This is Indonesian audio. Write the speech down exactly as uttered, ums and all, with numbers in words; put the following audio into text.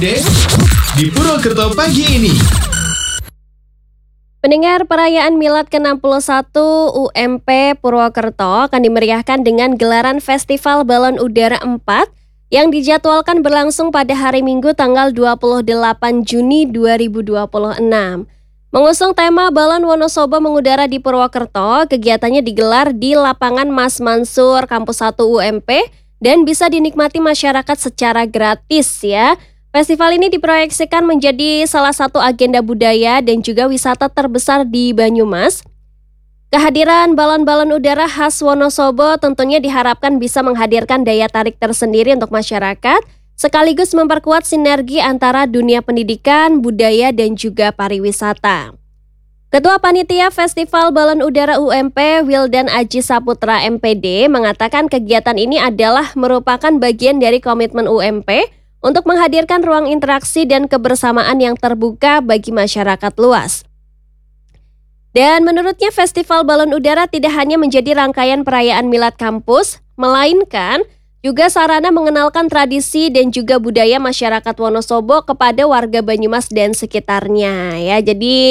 Des, di Purwokerto pagi ini. Pendengar, perayaan Milad ke enam puluh satu U M P Purwokerto akan dimeriahkan dengan gelaran Festival Balon Udara empat yang dijadwalkan berlangsung pada hari Minggu tanggal dua puluh delapan Juni dua ribu dua puluh enam. Mengusung tema Balon Wonosobo mengudara di Purwokerto, kegiatannya digelar di lapangan Mas Mansur Kampus satu U M P dan bisa dinikmati masyarakat secara gratis ya. Festival ini diproyeksikan menjadi salah satu agenda budaya dan juga wisata terbesar di Banyumas. Kehadiran balon-balon udara khas Wonosobo tentunya diharapkan bisa menghadirkan daya tarik tersendiri untuk masyarakat, sekaligus memperkuat sinergi antara dunia pendidikan, budaya, dan juga pariwisata. Ketua Panitia Festival Balon Udara U M P, Wildan Aji Saputra M P D, mengatakan kegiatan ini adalah merupakan bagian dari komitmen U M P untuk menghadirkan ruang interaksi dan kebersamaan yang terbuka bagi masyarakat luas. Dan menurutnya Festival Balon Udara tidak hanya menjadi rangkaian perayaan Milad kampus, melainkan juga sarana mengenalkan tradisi dan juga budaya masyarakat Wonosobo kepada warga Banyumas dan sekitarnya ya. Jadi